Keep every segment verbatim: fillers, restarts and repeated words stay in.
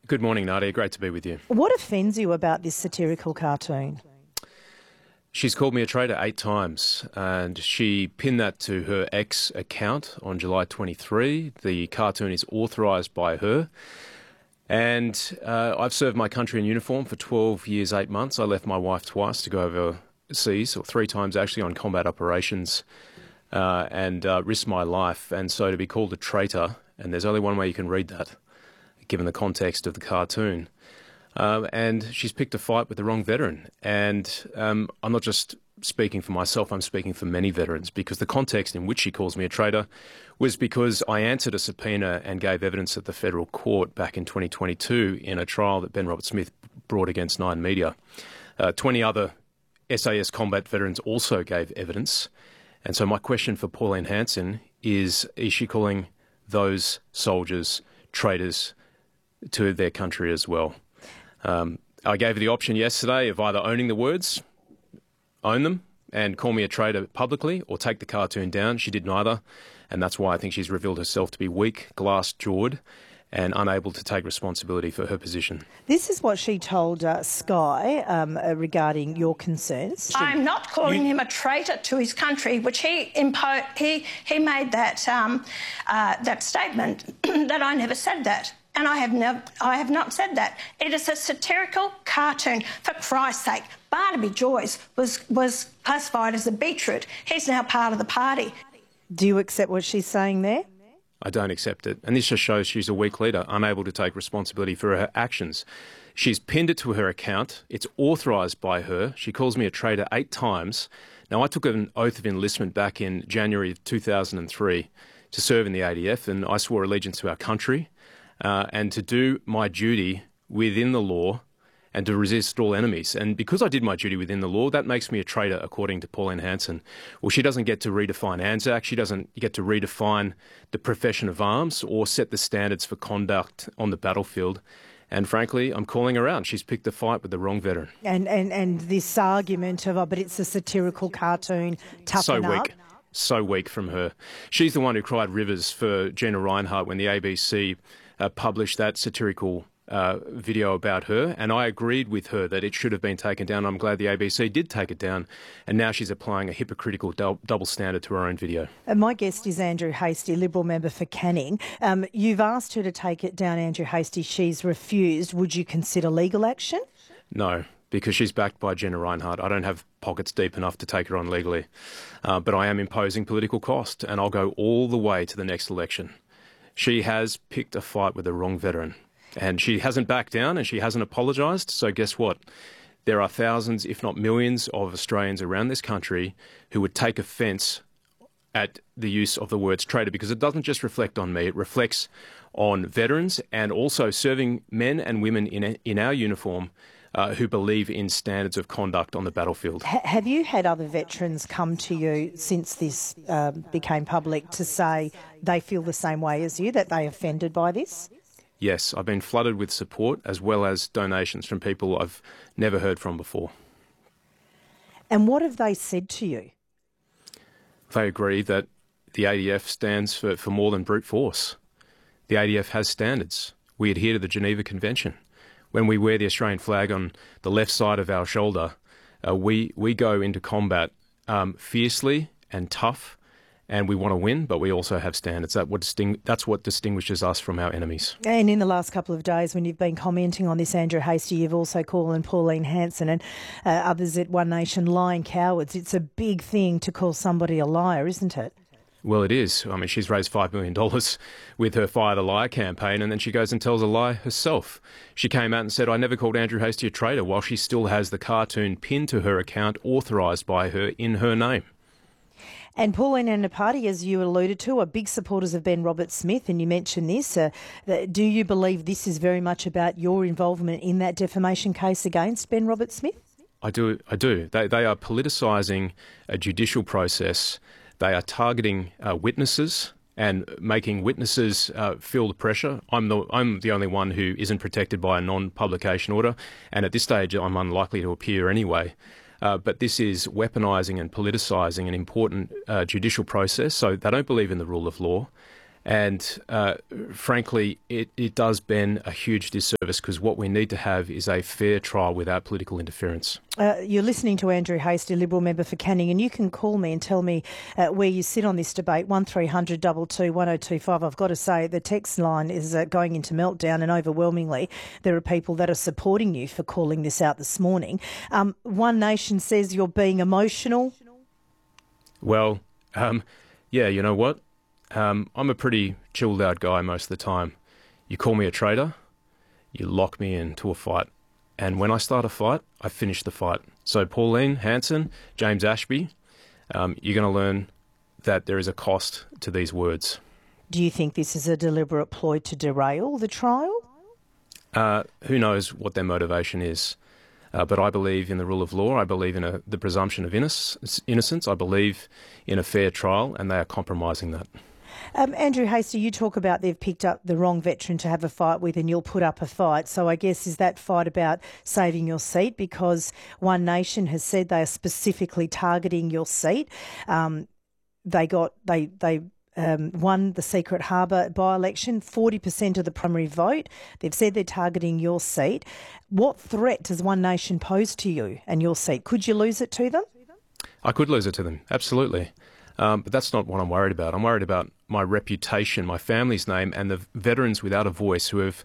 Good morning, Nadia. Great to be with you. What offends you about this satirical cartoon? She's called me a traitor eight times, and she pinned that to her ex account on July twenty-third. The cartoon is authorised by her. And uh, I've served my country in uniform for twelve years, eight months. I left my wife twice to go overseas, or three times actually, on combat operations uh, and uh, risked my life. And so to be called a traitor, and there's only one way you can read that, given the context of the cartoon. Um, and she's picked a fight with the wrong veteran. And um, I'm not just speaking for myself, I'm speaking for many veterans, because the context in which she calls me a traitor was because I answered a subpoena and gave evidence at the federal court back in twenty twenty-two in a trial that Ben Roberts-Smith brought against Nine Media. Uh, twenty other S A S combat veterans also gave evidence. And so my question for Pauline Hanson is, is she calling those soldiers traitors to their country as well? Um, I gave her the option yesterday of either owning the words, own them, and call me a traitor publicly, or take the cartoon down. She did neither, and that's why I think she's revealed herself to be weak, glass-jawed, and unable to take responsibility for her position. This is what she told uh, Sky um, uh, regarding your concerns. I'm not calling You... him a traitor to his country, which he impo- he he made that um, uh, that statement that I never said that. And I have, never, I have not said that. It is a satirical cartoon, for Christ's sake. Barnaby Joyce was, was classified as a beetroot. He's now part of the party. Do you accept what she's saying there? I don't accept it. And this just shows she's a weak leader, unable to take responsibility for her actions. She's pinned it to her account. It's authorised by her. She calls me a traitor eight times. Now, I took an oath of enlistment back in January of two thousand three to serve in the A D F, and I swore allegiance to our country. Uh, and to do my duty within the law and to resist all enemies. And because I did my duty within the law, that makes me a traitor, according to Pauline Hanson. Well, she doesn't get to redefine ANZAC, she doesn't get to redefine the profession of arms or set the standards for conduct on the battlefield. And frankly, I'm calling her out. She's picked a fight with the wrong veteran. And and, and this argument of, oh, but it's a satirical cartoon, toughen so up. weak. So weak from her. She's the one who cried rivers for Gina Rinehart when the A B C Uh, published that satirical uh, video about her, and I agreed with her that it should have been taken down. I'm glad the A B C did take it down, and now she's applying a hypocritical do- double standard to her own video. And my guest is Andrew Hastie, Liberal member for Canning. Um, you've asked her to take it down, Andrew Hastie. She's refused. Would you consider legal action? No, because she's backed by Gina Rinehart. I don't have pockets deep enough to take her on legally, uh, but I am imposing political cost, and I'll go all the way to the next election. She has picked a fight with the wrong veteran, and she hasn't backed down and she hasn't apologised. So guess what? There are thousands, if not millions, of Australians around this country who would take offence at the use of the words traitor, because it doesn't just reflect on me, it reflects on veterans and also serving men and women in, in our uniform Uh, who believe in standards of conduct on the battlefield. H- have you had other veterans come to you since this um, became public to say they feel the same way as you, that they are offended by this? Yes, I've been flooded with support as well as donations from people I've never heard from before. And what have they said to you? They agree that the A D F stands for, for more than brute force. The A D F has standards. We adhere to the Geneva Convention. When we wear the Australian flag on the left side of our shoulder, uh, we, we go into combat um, fiercely and tough, and we want to win, but we also have standards. That what disting- that's what distinguishes us from our enemies. And in the last couple of days when you've been commenting on this, Andrew Hastie, you've also called on Pauline Hanson and uh, others at One Nation lying cowards. It's a big thing to call somebody a liar, isn't it? Well, it is. I mean, she's raised five million dollars with her Fire the Liar campaign, and then she goes and tells a lie herself. She came out and said, I never called Andrew Hastie a traitor, while she still has the cartoon pinned to her account, authorised by her in her name. And Pauline and the party, as you alluded to, are big supporters of Ben Roberts-Smith, and you mentioned this. Uh, do you believe this is very much about your involvement in that defamation case against Ben Roberts-Smith? I do. I do. They, they are politicising a judicial process. They are targeting uh, witnesses and making witnesses uh, feel the pressure. I'm the I'm the only one who isn't protected by a non-publication order, and at this stage I'm unlikely to appear anyway. Uh, but this is weaponising and politicising an important uh, judicial process. So they don't believe in the rule of law, And uh, frankly, it, it does Ben a huge disservice, because what we need to have is a fair trial without political interference. Uh, you're listening to Andrew Hastie, Liberal member for Canning, and you can call me and tell me uh, where you sit on this debate, one three hundred two two one oh two five. I've got to say the text line is uh, going into meltdown, and overwhelmingly there are people that are supporting you for calling this out this morning. Um, One Nation says you're being emotional. Well, um, yeah, you know what? Um, I'm a pretty chilled out guy most of the time. You call me a traitor, you lock me into a fight. And when I start a fight, I finish the fight. So Pauline Hanson, James Ashby, um, you're going to learn that there is a cost to these words. Do you think this is a deliberate ploy to derail the trial? Uh, who knows what their motivation is. Uh, but I believe in the rule of law. I believe in a, the presumption of innocence. innocence. I believe in a fair trial, and they are compromising that. Um, Andrew Hastie, you talk about they've picked up the wrong veteran to have a fight with, and you'll put up a fight. So I guess, is that fight about saving your seat? Because One Nation has said they are specifically targeting your seat. Um, they got they they um, won the Secret Harbour by-election, forty percent of the primary vote. They've said they're targeting your seat. What threat does One Nation pose to you and your seat? Could you lose it to them? I could lose it to them, absolutely. Um, but that's not what I'm worried about. I'm worried about my reputation, my family's name, and the veterans without a voice who have,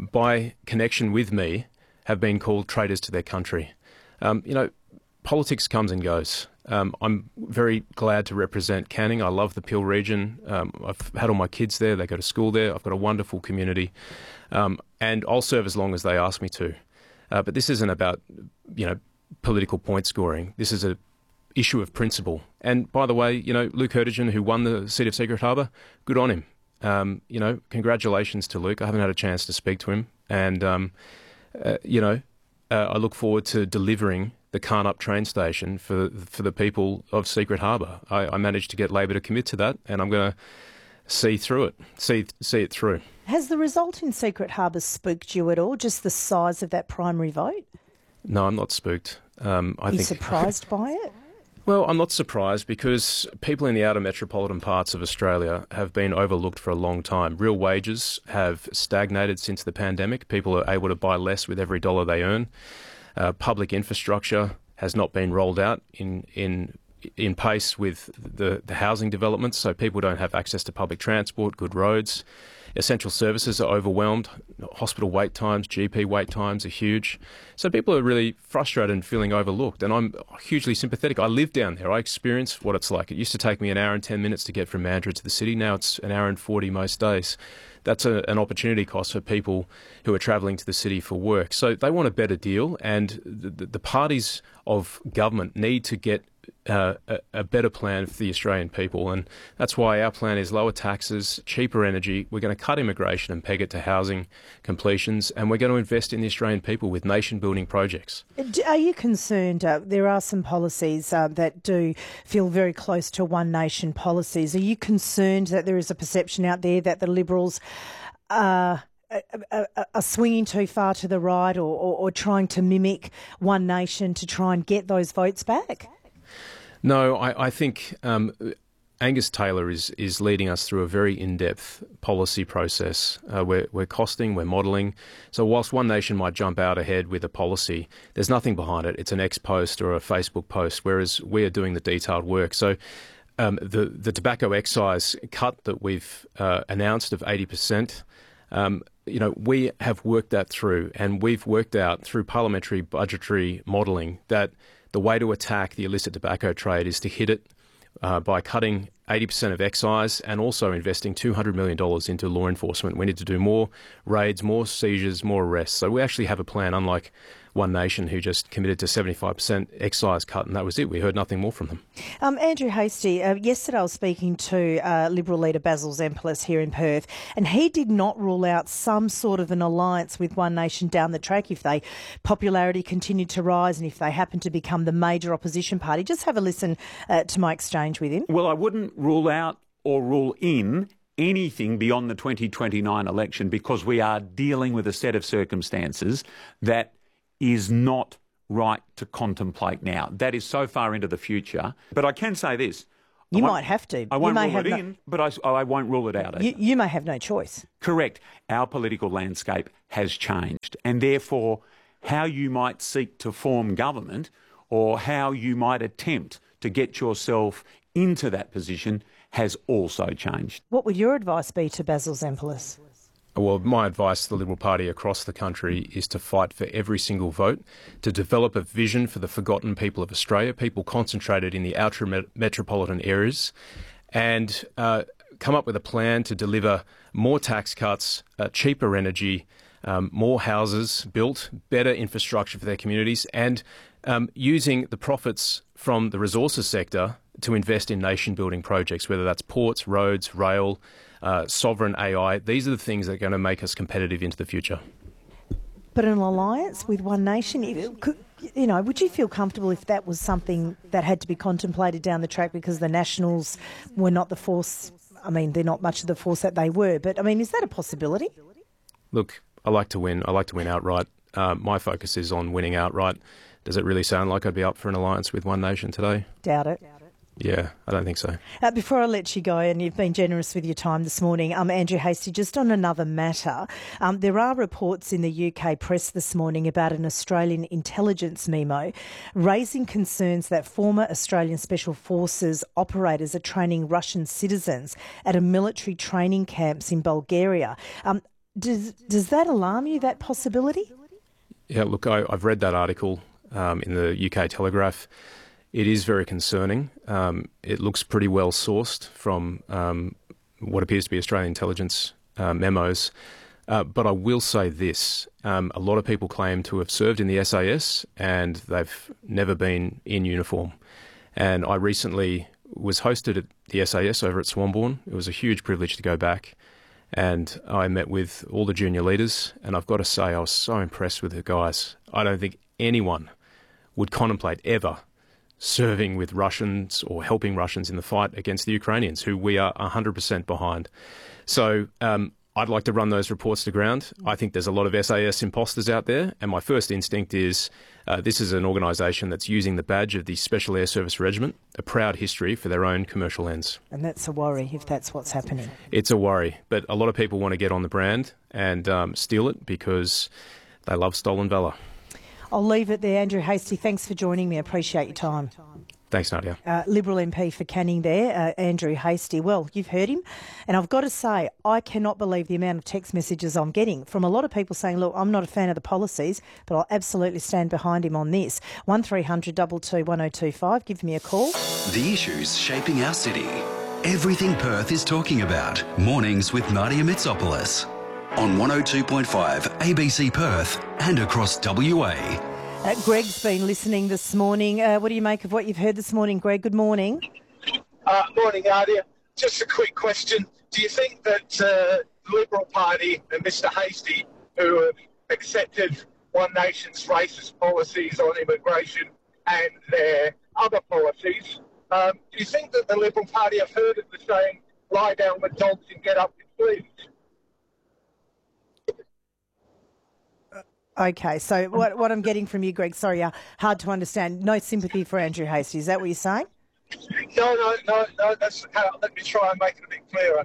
by connection with me, have been called traitors to their country. Um, you know, politics comes and goes. Um, I'm very glad to represent Canning. I love the Peel region. Um, I've had all my kids there. They go to school there. I've got a wonderful community. Um, and I'll serve as long as they ask me to. Uh, but this isn't about, you know, political point scoring. This is a issue of principle. And by the way, you know, Luke Hurtigan, who won the seat of Secret Harbour, good on him. Um, you know, congratulations to Luke. I haven't had a chance to speak to him. And, um, uh, you know, uh, I look forward to delivering the Carnup train station for for the people of Secret Harbour. I, I managed to get Labor to commit to that, and I'm going to see through it, see see it through. Has the result in Secret Harbour spooked you at all, just the size of that primary vote? No, I'm not spooked. Um, I Are you think surprised by it? Well, I'm not surprised, because people in the outer metropolitan parts of Australia have been overlooked for a long time. Real wages have stagnated since the pandemic. People are able to buy less with every dollar they earn. Uh, public infrastructure has not been rolled out in in in pace with the, the housing developments, so people don't have access to public transport, good roads. Essential services are overwhelmed. Hospital wait times, G P wait times are huge. So people are really frustrated and feeling overlooked, and I'm hugely sympathetic. I live down there. I experience what it's like. It used to take me an hour and ten minutes to get from Mandurah to the city. Now it's an hour and forty most days. That's a, an opportunity cost for people who are travelling to the city for work. So they want a better deal, and the, the parties of government need to get Uh, a, a better plan for the Australian people, and that's why our plan is lower taxes, cheaper energy. We're going to cut immigration and peg it to housing completions, and we're going to invest in the Australian people with nation-building projects. Are you concerned? Uh, there are some policies uh, that do feel very close to One Nation policies. Are you concerned that there is a perception out there that the Liberals are Are, are swinging too far to the right, or, or, or trying to mimic One Nation to try and get those votes back? No, I, I think um, Angus Taylor is is leading us through a very in-depth policy process. Uh, we're, we're costing, we're modelling. So whilst One Nation might jump out ahead with a policy, there's nothing behind it. It's an X post or a Facebook post, whereas we are doing the detailed work. So um, the, the tobacco excise cut that we've uh, announced of eighty percent, um, you know, we have worked that through, and we've worked out through parliamentary budgetary modelling that the way to attack the illicit tobacco trade is to hit it uh, by cutting eighty percent of excise and also investing two hundred million dollars into law enforcement. We need to do more raids, more seizures, more arrests. So we actually have a plan, unlike One Nation, who just committed to seventy-five percent excise cut, and that was it. We heard nothing more from them. Um, Andrew Hastie, uh, yesterday I was speaking to uh, Liberal leader Basil Zempilas here in Perth, and he did not rule out some sort of an alliance with One Nation down the track if they popularity continued to rise and if they happen to become the major opposition party. Just have a listen uh, to my exchange with him. Well, I wouldn't rule out or rule in anything beyond the twenty twenty-nine election, because we are dealing with a set of circumstances that is not right to contemplate now. That is so far into the future. But I can say this, You might have to. I won't you may rule have it no, in, but I, I won't rule it out. You, you may have no choice. Correct. Our political landscape has changed, and therefore how you might seek to form government or how you might attempt to get yourself into that position has also changed. What would your advice be to Basil Zempilas? Well, my advice to the Liberal Party across the country is to fight for every single vote, to develop a vision for the forgotten people of Australia, people concentrated in the ultra-metropolitan areas, and uh, come up with a plan to deliver more tax cuts, uh, cheaper energy, um, more houses built, better infrastructure for their communities, and um, using the profits from the resources sector to invest in nation-building projects, whether that's ports, roads, rail, uh, sovereign A I. These are the things that are going to make us competitive into the future. But an alliance with One Nation, could, you know, would you feel comfortable if that was something that had to be contemplated down the track because the Nationals were not the force? I mean, they're not much of the force that they were, but I mean, is that a possibility? Look, I like to win. I like to win outright. Uh, my focus is on winning outright. Does it really sound like I'd be up for an alliance with One Nation today? Doubt it. Yeah, I don't think so. Uh, before I let you go, and you've been generous with your time this morning, um, Andrew Hastie, just on another matter, um, there are reports in the U K press this morning about an Australian intelligence memo raising concerns that former Australian Special Forces operators are training Russian citizens at a military training camps in Bulgaria. Um, does, does that alarm you, that possibility? Yeah, look, I, I've read that article um, in the U K Telegraph. It is very concerning. Um, it looks pretty well sourced from um, what appears to be Australian intelligence uh, memos. Uh, but I will say this. Um, a lot of people claim to have served in the S A S and they've never been in uniform. And I recently was hosted at the S A S over at Swanbourne. It was a huge privilege to go back. And I met with all the junior leaders. And I've got to say, I was so impressed with the guys. I don't think anyone would contemplate ever serving with Russians or helping Russians in the fight against the Ukrainians, who we are one hundred percent behind. So um, I'd like to run those reports to ground. I think there's a lot of S A S imposters out there, and my first instinct is uh, this is an organisation that's using the badge of the Special Air Service Regiment, a proud history for their own commercial ends. And that's a worry if that's what's happening. It's a worry, but a lot of people want to get on the brand and um, steal it because they love stolen valour. I'll leave it there. Andrew Hastie, thanks for joining me. I appreciate your time. Thanks, Nadia. Uh, Liberal M P for Canning there, uh, Andrew Hastie. Well, you've heard him. And I've got to say, I cannot believe the amount of text messages I'm getting from a lot of people saying, look, I'm not a fan of the policies, but I'll absolutely stand behind him on this. one three hundred two two one oh two five. Give me a call. The issues shaping our city. Everything Perth is talking about. Mornings with Nadia Mitsopoulos. On one oh two point five A B C Perth and across W A. Uh, Greg's been listening this morning. Uh, what do you make of what you've heard this morning, Greg? Good morning. Uh, morning, Nadia. Just a quick question. Do you think that uh, the Liberal Party and Mister Hastie, who have accepted One Nation's racist policies on immigration and their other policies, um, do you think that the Liberal Party have heard of the saying, lie down with dogs and get up with fleas? Okay, so what what I'm getting from you, Greg, sorry, uh, hard to understand. No sympathy for Andrew Hastie. Is that what you're saying? No, no, no, no. That's how, let me try and make it a bit clearer.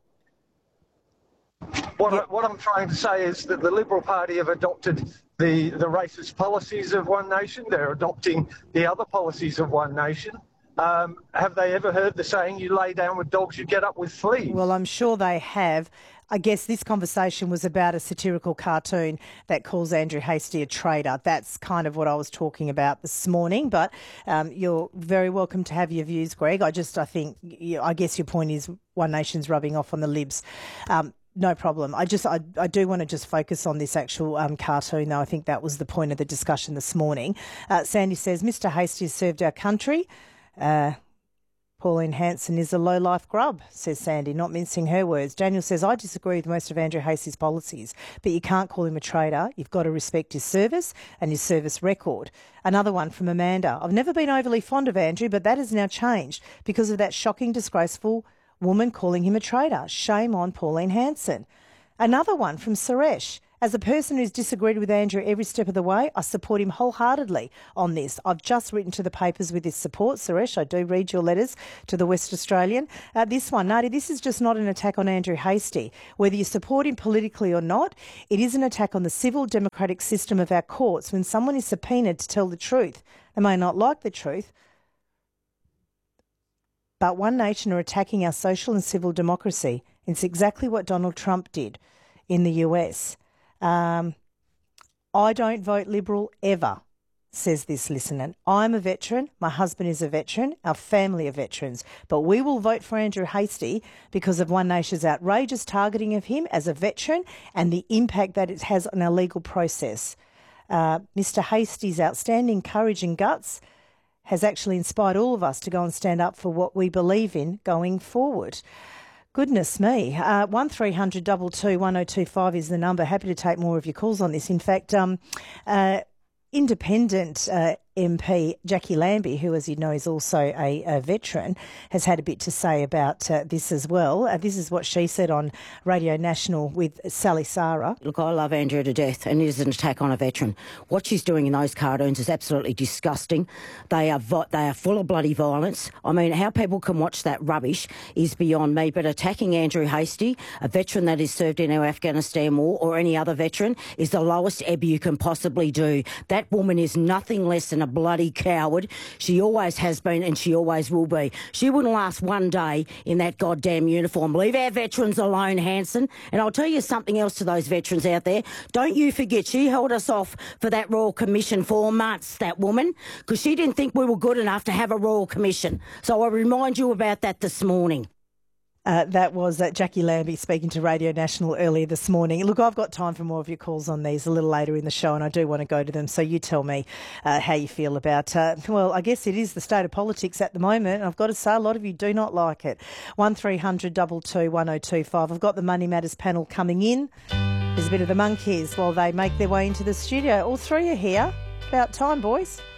What, I, what I'm trying to say is that the Liberal Party have adopted the, the racist policies of One Nation. They're adopting the other policies of One Nation. Um, have they ever heard the saying, you lay down with dogs, you get up with fleas? Well, I'm sure they have. I guess this conversation was about a satirical cartoon that calls Andrew Hastie a traitor. That's kind of what I was talking about this morning. But um, you're very welcome to have your views, Greg. I just, I think, I guess your point is One Nation's rubbing off on the libs. Um, no problem. I just, I, I do want to just focus on this actual um, cartoon, though. I think that was the point of the discussion this morning. Uh, Sandy says, Mister Hastie has served our country. Uh, Pauline Hanson is a low-life grub, says Sandy, not mincing her words. Daniel says, I disagree with most of Andrew Hastie's policies, but you can't call him a traitor. You've got to respect his service and his service record. Another one from Amanda. I've never been overly fond of Andrew, but that has now changed because of that shocking, disgraceful woman calling him a traitor. Shame on Pauline Hanson. Another one from Suresh. As a person who's disagreed with Andrew every step of the way, I support him wholeheartedly on this. I've just written to the papers with his support. Suresh, I do read your letters to the West Australian. Uh, this one, Nadia, this is just not an attack on Andrew Hastie. Whether you support him politically or not, it is an attack on the civil democratic system of our courts when someone is subpoenaed to tell the truth. They may not like the truth, but One Nation are attacking our social and civil democracy. It's exactly what Donald Trump did in the U S. Um, I don't vote Liberal ever, says this listener. I'm a veteran. My husband is a veteran. Our family are veterans. But we will vote for Andrew Hastie because of One Nation's outrageous targeting of him as a veteran and the impact that it has on our legal process. Uh, Mister Hastie's outstanding courage and guts has actually inspired all of us to go and stand up for what we believe in going forward. Goodness me. Uh, one three hundred two two one oh two five is the number. Happy to take more of your calls on this. In fact, um, uh, independent uh, M P Jackie Lambie, who, as you know, is also a, a veteran, has had a bit to say about uh, this as well. Uh, this is what she said on Radio National with Sally Sara. Look, I love Andrea to death, and it is an attack on a veteran. What she's doing in those cartoons is absolutely disgusting. They are vo- they are full of bloody violence. I mean, how people can watch that rubbish is beyond me. But attacking Andrew Hastie, a veteran that has served in our Afghanistan war, or any other veteran, is the lowest ebb you can possibly do. That woman is nothing less than a bloody coward. She always has been and she always will be. She wouldn't last one day in that goddamn uniform. Leave our veterans alone, Hanson. And I'll tell you something else to those veterans out there. Don't you forget, she held us off for that Royal Commission for months, that woman, because she didn't think we were good enough to have a Royal Commission. So I remind you about that this morning. Uh, that was uh, Jackie Lambie speaking to Radio National earlier this morning. Look, I've got time for more of your calls on these a little later in the show, and I do want to go to them. So you tell me uh, how you feel about, uh, well, I guess it is the state of politics at the moment. I've got to say, a lot of you do not like it. one three hundred two two one oh two five. I've got the Money Matters panel coming in. There's a bit of the monkeys while they make their way into the studio. All three are here. About time, boys.